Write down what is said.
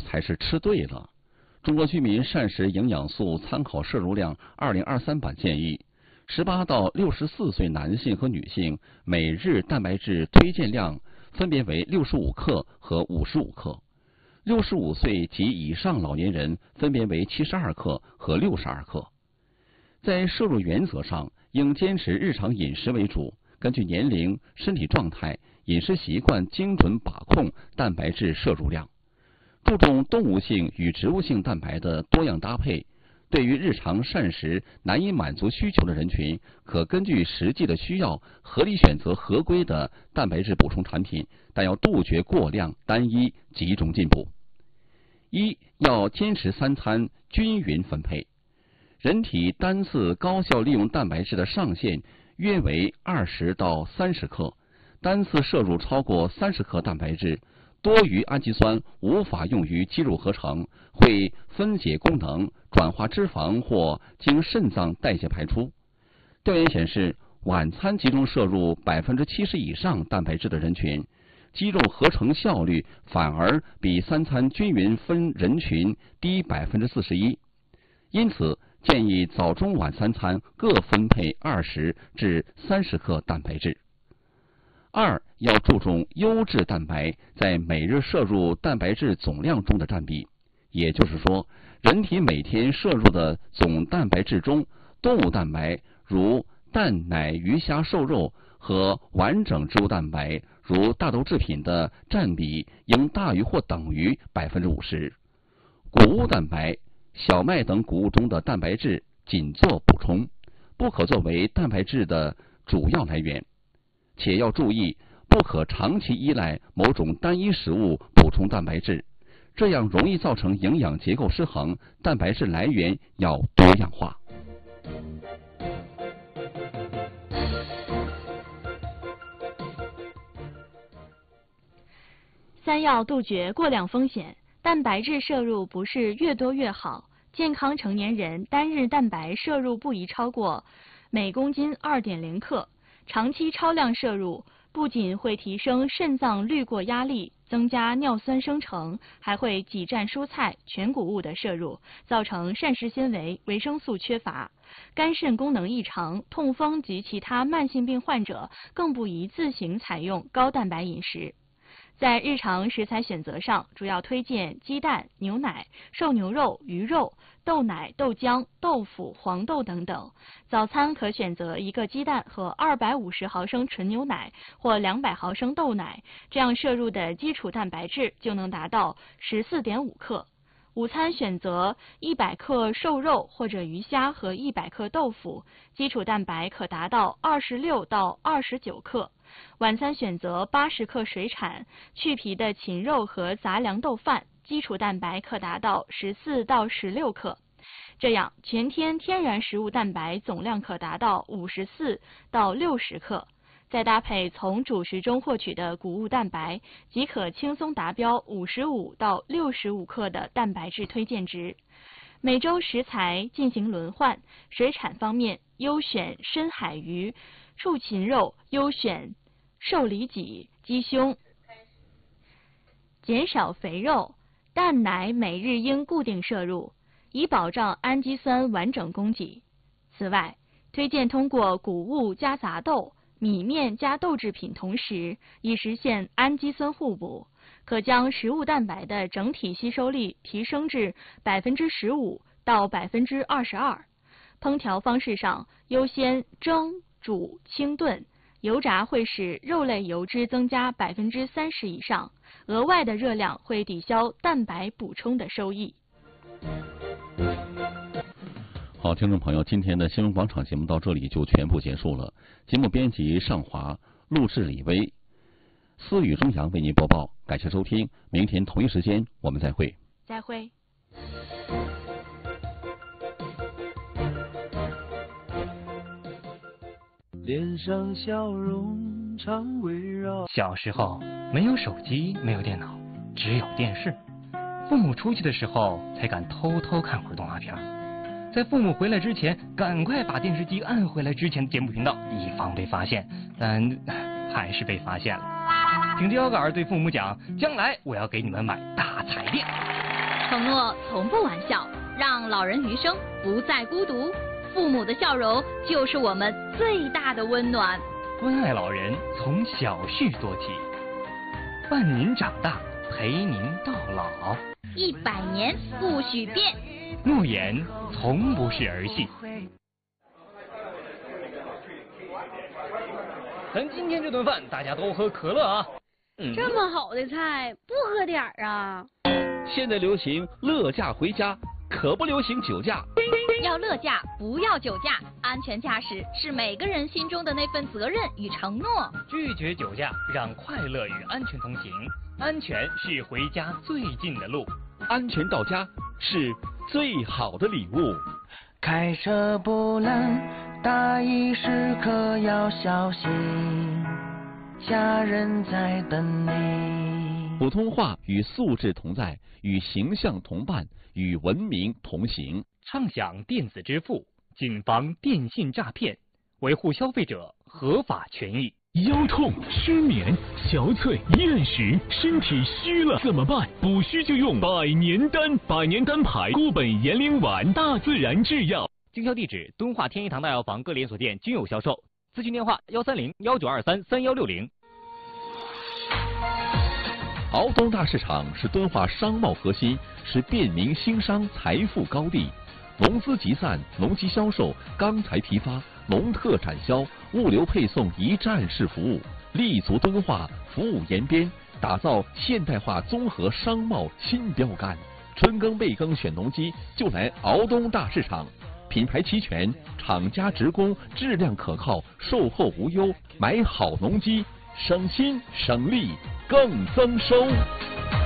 才是吃对了。中国居民膳食营养素参考摄入量2023版建议，18到64岁男性和女性每日蛋白质推荐量分别为65克和55克，65岁及以上老年人分别为72克和62克。在摄入原则上，应坚持日常饮食为主，根据年龄、身体状态、饮食习惯精准把控蛋白质摄入量，注重动物性与植物性蛋白的多样搭配。对于日常膳食难以满足需求的人群，可根据实际的需要合理选择合规的蛋白质补充产品，但要杜绝过量、单一、集中进补。一、要坚持3餐均匀分配。人体单次高效利用蛋白质的上限约为20到30克，单次摄入超过30克蛋白质，多余氨基酸无法用于肌肉合成，会分解功能，转化脂肪或经肾脏代谢排出。调研显示，晚餐集中摄入70%以上蛋白质的人群，肌肉合成效率反而比3餐均匀分人群低41%。因此，建议早中晚3餐各分配20至30克蛋白质。2、要注重优质蛋白在每日摄入蛋白质总量中的占比，也就是说，人体每天摄入的总蛋白质中，动物蛋白如蛋、奶、鱼、虾、瘦肉和完整植物蛋白如大豆制品的占比应大于或等于50%。谷物蛋白、小麦等谷物中的蛋白质仅做补充，不可作为蛋白质的主要来源。且要注意，不可长期依赖某种单一食物补充蛋白质，这样容易造成营养结构失衡，蛋白质来源要多样化。 3要杜绝过量风险，蛋白质摄入不是越多越好，健康成年人单日蛋白摄入不宜超过每公斤2.0克，长期超量摄入不仅会提升肾脏滤过压力，增加尿酸生成，还会挤占蔬菜、全谷物的摄入，造成膳食纤维、维生素缺乏。肝肾功能异常、痛风及其他慢性病患者更不宜自行采用高蛋白饮食。在日常食材选择上，主要推荐鸡蛋、牛奶、瘦牛肉、鱼肉、豆奶、豆浆、豆腐、黄豆等等。早餐可选择1个鸡蛋和250毫升纯牛奶或200毫升豆奶，这样摄入的基础蛋白质就能达到14.5克。午餐选择100克瘦肉或者鱼虾和100克豆腐，基础蛋白可达到26到29克。晚餐选择80克水产、去皮的禽肉和杂粮豆饭，基础蛋白可达到14到16克。这样，全天天然食物蛋白总量可达到54到60克。再搭配从主食中获取的谷物蛋白，即可轻松达标55到65克的蛋白质推荐值。每周食材进行轮换，水产方面优选深海鱼，畜禽肉优选瘦里脊、鸡胸。减少肥肉，蛋奶每日应固定摄入，以保障氨基酸完整供给。此外，推荐通过谷物加杂豆、米面加豆制品同食，以实现氨基酸互补，可将食物蛋白的整体吸收率提升至15%到22%。烹调方式上，优先蒸、煮、清炖，油炸会使肉类油脂增加30%以上，额外的热量会抵消蛋白补充的收益。 好，听众朋友，今天的新闻广场节目到这里就全部结束了。节目编辑尚华，录制李威，思雨中阳为您播报。感谢收听，明天同一时间我们再会。 再会。 脸上笑容常围绕。 小时候没有手机，没有电脑，只有电视。父母出去的时候才敢偷偷看会儿动画片，在父母回来之前赶快把电视机按回来之前的节目频道，以防被发现，但还是被发现了。挺着腰杆对父母讲，将来我要给你们买大彩电。 承诺从不玩笑，让老人余生不再孤独。父母的笑容就是我们最大的温暖。 关爱老人从小事做起，伴您长大，陪您到老。 100年不许变， 诺言从不是儿戏。咱今天这顿饭大家都喝可乐啊！ 这么好的菜不喝点儿啊？ 现在流行乐驾回家，可不流行酒驾。 要乐驾，不要酒驾。安全驾驶是每个人心中的那份责任与承诺。 拒绝酒驾，让快乐与安全同行。安全是回家最近的路， 安全到家是最好的礼物。 开车不冷，大意时刻要小心，家人在等你。 普通话与素质同在，与形象同伴，与文明同行。 畅享电子支付，谨防电信诈骗，维护消费者合法权益。 腰痛、失眠、小腿、厌食，身体虚了怎么办？补虚就用百年丹，百年丹牌固本延龄丸，大自然制药。 经销地址：敦化天一堂大药房各连锁店均有销售。咨询电话：130-1923-3160。 敖东大市场是敦化商贸核心，是便民兴商财富高地。农资集散、农机销售、钢材批发、农特产销、物流配送一站式服务，立足敦化，服务延边，打造现代化综合商贸新标杆。春耕备耕选农机就来敖东大市场，品牌齐全，厂家直供，质量可靠，售后无忧，买好农机省心省力更增收。